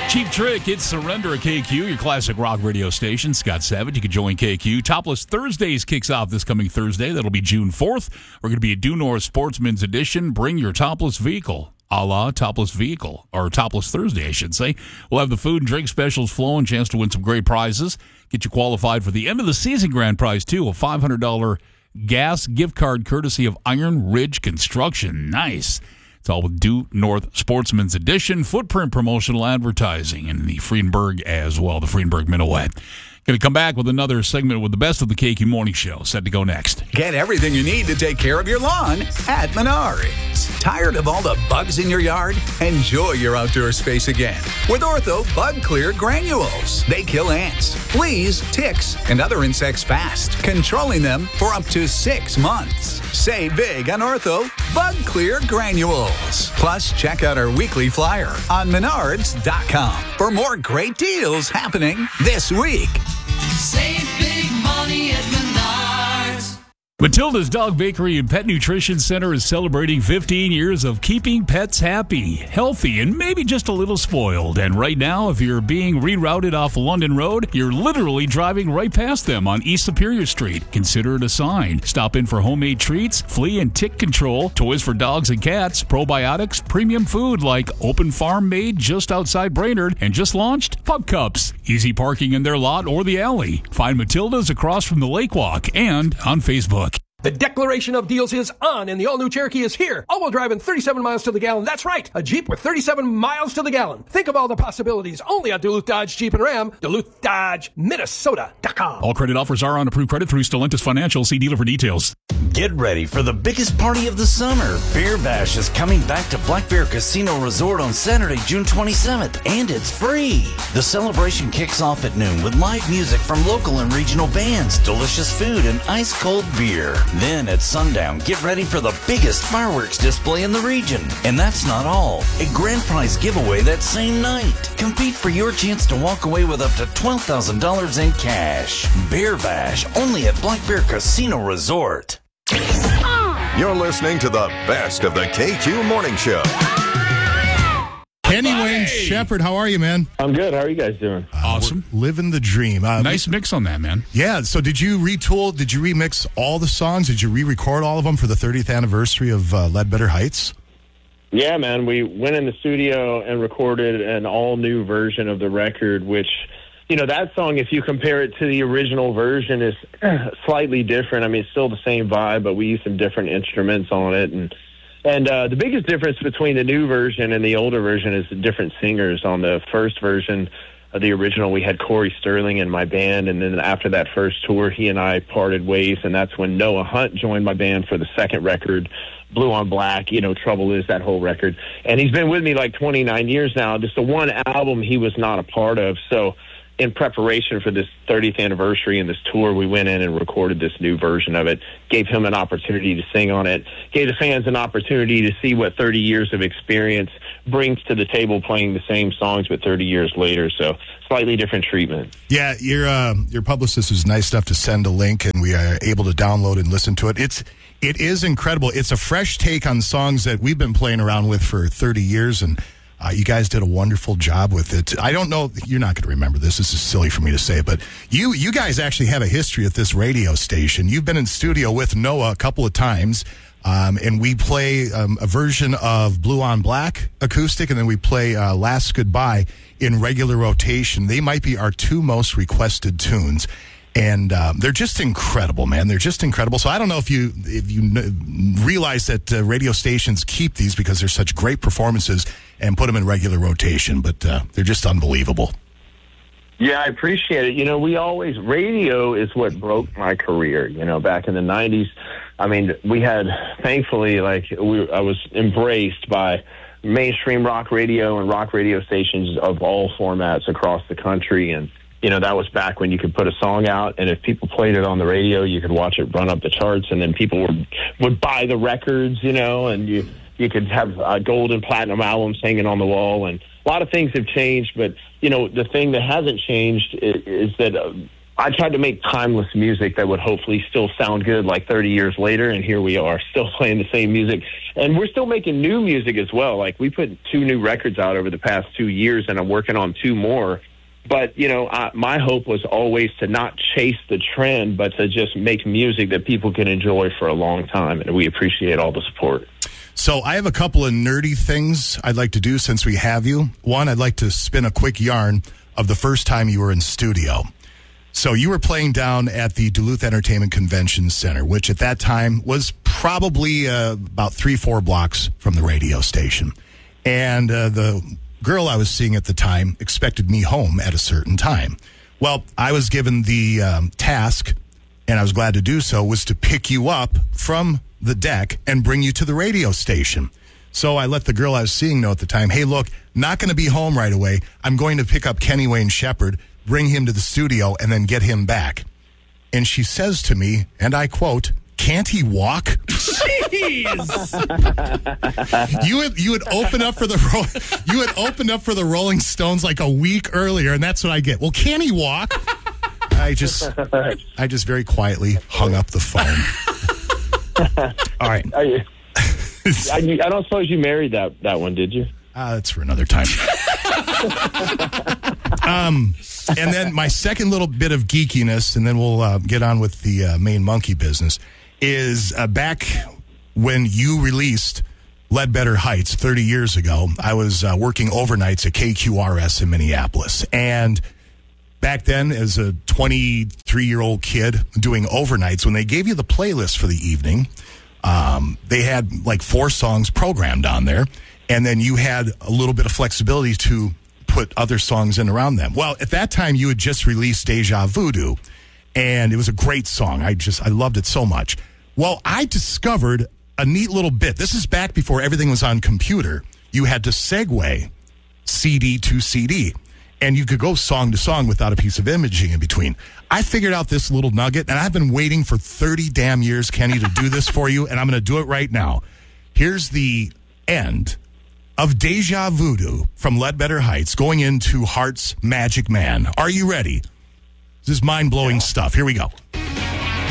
Cheap Trick, it's Surrender at KQ, your classic rock radio station. Scott Savage, you can join KQ. Topless Thursdays kicks off this coming Thursday. That'll be June 4th. We're going to be at Due North Sportsman's Edition. Bring your topless vehicle. A la Topless Vehicle, or Topless Thursday, I should say. We'll have the food and drink specials flowing, chance to win some great prizes. Get you qualified for the end of the season grand prize, too, a $500 gas gift card courtesy of Iron Ridge Construction. Nice. It's all with Due North Sportsman's Edition, footprint promotional advertising, and the Friedenberg as well, the Friedenberg Minuet. Going to come back with another segment with the best of the KQ Morning Show. Set to go next. Get everything you need to take care of your lawn at Menards. Tired of all the bugs in your yard? Enjoy your outdoor space again with Ortho Bug Clear Granules. They kill ants, fleas, ticks, and other insects fast, controlling them for up to 6 months. Save big on Ortho Bug Clear Granules. Plus, check out our weekly flyer on Menards.com for more great deals happening this week. Save big money at Menards. Matilda's Dog Bakery and Pet Nutrition Center is celebrating 15 years of keeping pets happy, healthy, and maybe just a little spoiled. And right now, if you're being rerouted off London Road, you're literally driving right past them on East Superior Street. Consider it a sign. Stop in for homemade treats, flea and tick control, toys for dogs and cats, probiotics, premium food like Open Farm made just outside Brainerd, and just launched Pup Cups. Easy parking in their lot or the alley. Find Matilda's across from the Lake Walk and on Facebook. The declaration of deals is on, and the all-new Cherokee is here. All-wheel driving 37 miles to the gallon. That's right, a Jeep with 37 miles to the gallon. Think of all the possibilities only at Duluth Dodge Jeep and Ram. Duluth Dodge, Minnesota.com. All credit offers are on approved credit through Stellantis Financial. See dealer for details. Get ready for the biggest party of the summer. Beer Bash is coming back to Black Bear Casino Resort on Saturday, June 27th, and it's free. The celebration kicks off at noon with live music from local and regional bands, delicious food, and ice-cold beer. Then at sundown, get ready for the biggest fireworks display in the region. And that's not all. A grand prize giveaway that same night. Compete for your chance to walk away with up to $12,000 in cash. Beer Bash, only at Black Bear Casino Resort. You're listening to the best of the KQ Morning Show. Kenny Wayne Shepherd, how are you, man? I'm good. How are you guys doing? Awesome. Living the dream. Nice mix on that, man. Yeah, so did you retool, did you remix all the songs? Did you re-record all of them for the 30th anniversary of Ledbetter Heights? Yeah, man. We went in the studio and recorded an all-new version of the record, which, you know, that song, if you compare it to the original version, is slightly different. I mean, it's still the same vibe, but we used some different instruments on it, and the biggest difference between the new version and the older version is the different singers. On the first version of the original, we had Corey Sterling in my band, and then after that first tour, he and I parted ways, and that's when Noah Hunt joined my band for the second record, Blue on Black, you know, Trouble Is, that whole record. And he's been with me like 29 years now. Just the one album he was not a part of. So in preparation for this 30th anniversary and this tour, we went in and recorded this new version of it, gave him an opportunity to sing on it, gave the fans an opportunity to see what 30 years of experience brings to the table playing the same songs but 30 years later. So slightly different treatment. Yeah, your publicist was nice enough to send a link, and we are able to download and listen to it. It is incredible. It's a fresh take on songs that we've been playing around with for 30 years, and you guys did a wonderful job with it. I don't know, you're not going to remember this. This is silly for me to say, but you guys actually have a history at this radio station. You've been in studio with Noah a couple of times, and we play a version of Blue on Black acoustic, and then we play Last Goodbye in regular rotation. They might be our two most requested tunes. And they're just incredible, man. They're just incredible. So I don't know if you realize that radio stations keep these because they're such great performances and put them in regular rotation, but they're just unbelievable. Yeah, I appreciate it. You know, radio is what broke my career, you know, back in the 90s. I mean, we had, thankfully, I was embraced by mainstream rock radio and rock radio stations of all formats across the country, and you know, that was back when you could put a song out, and if people played it on the radio, you could watch it run up the charts, and then people would buy the records, you know, and you could have gold and platinum albums hanging on the wall, and a lot of things have changed, but, you know, the thing that hasn't changed is that I tried to make timeless music that would hopefully still sound good like 30 years later, and here we are still playing the same music. And we're still making new music as well. Like, we put 2 new records out over the past 2 years, and I'm working on 2 more. But, my hope was always to not chase the trend, but to just make music that people can enjoy for a long time, and we appreciate all the support. So I have a couple of nerdy things I'd like to do since we have you. One, I'd like to spin a quick yarn of the first time you were in studio. So you were playing down at the Duluth Entertainment Convention Center, which at that time was probably about 3-4 blocks from the radio station. And the girl I was seeing at the time expected me home at a certain time. Well, I was given the task, and I was glad to do so, was to pick you up from the deck and bring you to the radio station. So I let the girl I was seeing know at the time, hey, look, not going to be home right away. I'm going to pick up Kenny Wayne Shepherd, bring him to the studio, and then get him back. And she says to me, and I quote, "Can't he walk?" Jeez. You had opened up for the Rolling Stones like a week earlier, and that's what I get. Well, can he walk? I just very quietly hung up the phone. All right. I don't suppose you married that one, did you? That's for another time. And then my second little bit of geekiness, and then we'll get on with the main monkey business, is back when you released Ledbetter Heights 30 years ago, I was working overnights at KQRS in Minneapolis. And back then, as a 23-year-old kid doing overnights, when they gave you the playlist for the evening, they had like 4 songs programmed on there, and then you had a little bit of flexibility to put other songs in around them. Well, at that time, you had just released Deja Voodoo, and it was a great song. I loved it so much. Well, I discovered a neat little bit. This is back before everything was on computer. You had to segue CD to CD, and you could go song to song without a piece of imaging in between. I figured out this little nugget, and I've been waiting for 30 damn years, Kenny, to do this for you, and I'm going to do it right now. Here's the end of Deja Voodoo from Ledbetter Heights going into Heart's Magic Man. Are you ready? This is mind-blowing stuff. Here we go.